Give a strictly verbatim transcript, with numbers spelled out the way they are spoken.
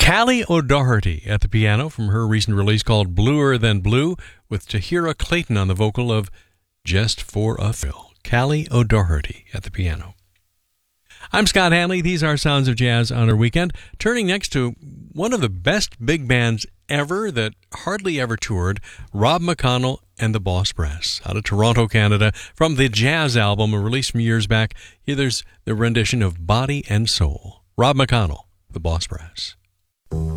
Callie O'Doherty at the piano from her recent release called Bluer Than Blue, with Tahira Clayton on the vocal of Just for a Thrill. Callie O'Doherty at the piano. I'm Scott Hanley. These are Sounds of Jazz on our weekend. Turning next to one of the best big bands ever that hardly ever toured, Rob McConnell and the Boss Brass, out of Toronto, Canada, from the Jazz album, a release from years back. Here there's the rendition of Body and Soul. Rob McConnell, the Boss Brass.